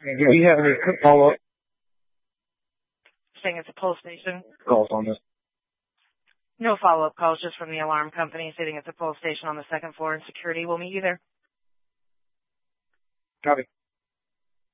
Do you have any follow-up Saying it's a pull station. calls on this? No follow-up calls, just from the alarm company stating it's a pull station on the second floor, and security will meet you there. Copy.